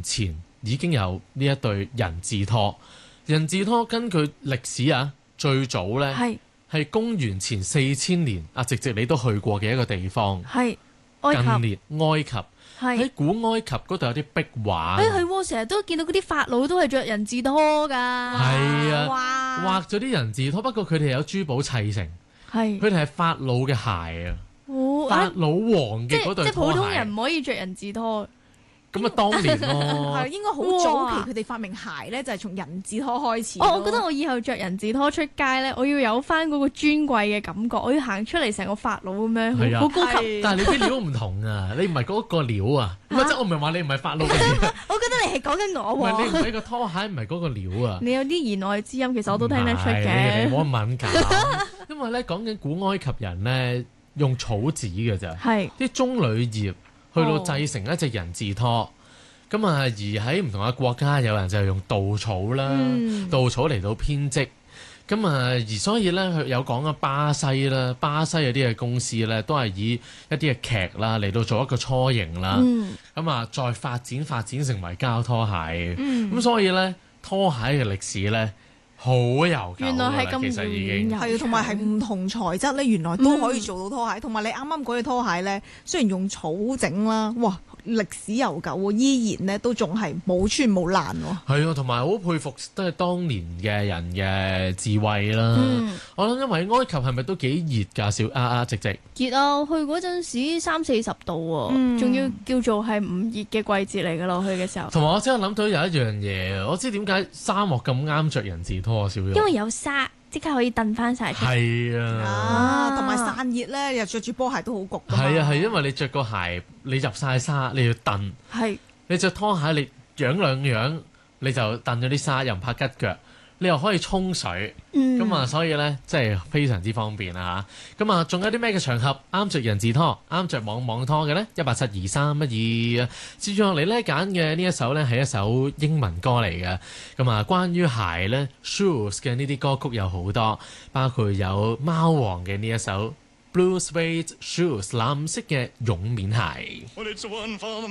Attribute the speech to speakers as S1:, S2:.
S1: 前已經有呢一對人字拖。人字拖根據歷史啊，最早呢係公元前4000年，直直你都去過嘅一個地方。
S2: 係埃及。
S1: 近年埃及喺古埃及嗰度有啲壁畫。
S2: 係成日都見到嗰啲法老都係着人字拖㗎。
S1: 係啊，畫咗啲人字拖，不過佢哋有珠寶砌成。佢哋係法老嘅鞋啊。法老王嘅嗰對拖鞋。即係普通人唔可以着人字拖。咁當年咯，
S3: 係應該好早期佢哋發明鞋咧，就係從人字拖開始。
S2: 我覺得我以後着人字拖出街咧，我要有翻嗰個尊貴嘅感覺，我要行出嚟成個法老咁樣，好高級。
S1: 但係你啲料唔同啊，你唔係嗰個料啊，即係我唔係話你唔係法老嘅料。
S2: 我覺得你係講緊我喎。
S1: 唔係，你唔係個拖鞋，唔係嗰個料啊。
S2: 你有啲言外之音，其實我都聽得出嘅。
S1: 你唔好咁敏感，因為咧講緊古埃及人咧用草紙嘅咋，啲棕櫚葉。去到製成一隻人字拖，咁而喺唔同嘅國家，有人就用稻草啦，稻草嚟到編織，而所以咧，佢有講嘅巴西啦，巴西有啲嘅公司咧，都係以一啲嘅劇啦嚟到做一個雛形啦，再發展成為膠拖鞋，咁所以咧拖鞋嘅歷史咧好悠久，原來係咁，其實已經
S3: 係，同埋係唔同材質咧，原來都可以做到拖鞋。同埋你啱啱講嘅拖鞋咧，雖然用草整啦，哇，歷史悠久喎，依然咧都仲係冇穿冇爛喎。
S1: 係啊，同埋好佩服都係當年嘅人嘅智慧啦。我諗因為埃及係咪都幾熱㗎？小直直
S2: 熱啊！去嗰陣時30-40度喎，仲要叫做係唔熱嘅季節嚟㗎咯。去嘅時候，
S1: 同埋我真係諗到有一樣嘢，我知點解沙漠咁啱着人字拖啊，小玉。
S2: 因為有沙，即刻可以蹬翻晒出嚟。
S1: 係啊，
S3: 同埋散熱咧，又着住波鞋都好焗。
S1: 係啊，係因為你着個鞋，你入晒沙，你要蹬。
S2: 係你
S1: 着拖鞋，你揚兩揚，你就蹬咗啲沙，又唔怕拮腳。你又可以沖水，所以咧，即係非常之方便啊！咁仲有啲咩嘅場合啱着人字拖、啱着網拖嘅呢？1872312，接住落嚟咧揀嘅呢一首咧係一首英文歌嚟嘅。關於鞋咧 shoes 嘅呢啲歌曲有好多，包括有貓王嘅呢一首 Blue Suede Shoes 藍色嘅絨面鞋。